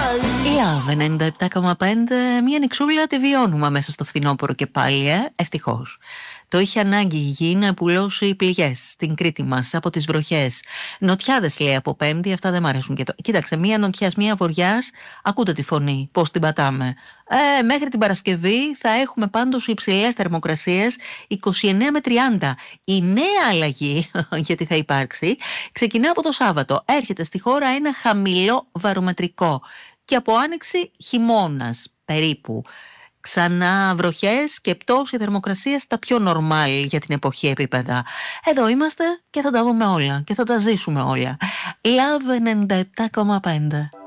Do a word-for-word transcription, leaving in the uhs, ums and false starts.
Η Love ενενήντα επτά κόμμα πέντε, μια νηξούλα τη βιώνουμε μέσα στο φθινόπωρο και πάλι, ε, ευτυχώς. Το είχε ανάγκη η γη να επουλώσει πληγές στην Κρήτη μας από τις βροχές. Νοτιάδες λέει από Πέμπτη, αυτά δεν μ' αρέσουν και το. Κοίταξε, μία νοτιάς, μία βοριάς, ακούτε τη φωνή, πώς την πατάμε. Ε, μέχρι την Παρασκευή θα έχουμε πάντως υψηλές θερμοκρασίες, είκοσι εννέα με τριάντα. Η νέα αλλαγή, γιατί θα υπάρξει, ξεκινά από το Σάββατο. Έρχεται στη χώρα ένα χαμηλό βαρομετρικό και από άνοιξη χειμώνας περίπου. Ξανά βροχές και πτώση θερμοκρασίας στα πιο νορμάλ για την εποχή επίπεδα. Εδώ είμαστε και θα τα δούμε όλα και θα τα ζήσουμε όλα. Love ενενήντα επτά κόμμα πέντε.